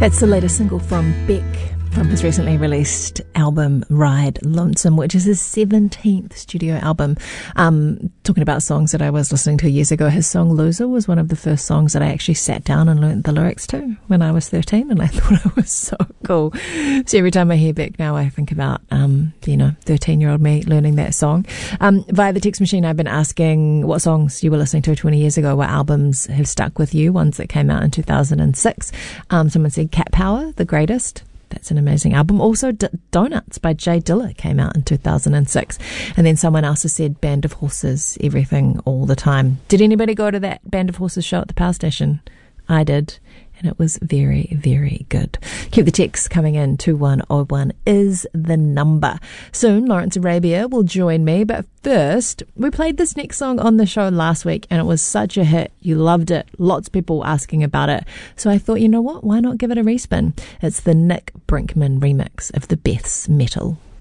That's the latest single from Beck from his recently released album Ride Lonesome, which is his 17th studio album. Talking about songs that I was listening to years ago, his song Loser was one of the first songs that I actually sat down and learnt the lyrics to when I was 13, and I thought it was so cool. So every time I hear Beck now, I think about 13-year-old me learning that song. Via the text machine, I've been asking what songs you were listening to 20 years ago, what albums have stuck with you, ones that came out in 2006. Someone said Cat Power, The Greatest. That's an amazing album. Also, Donuts by Jay Dilla came out in 2006. And then someone else has said Band of Horses, Everything All the Time. Did anybody go to that Band of Horses show at the Power Station? I did. And it was very, very good. Keep the texts coming in. 2101 is the number. Soon, Lawrence Arabia will join me. But first, we played this next song on the show last week, and it was such a hit. You loved it. Lots of people asking about it. So I thought, you know what? Why not give it a respin? It's the Nick Brinkman remix of the Beth's Metal.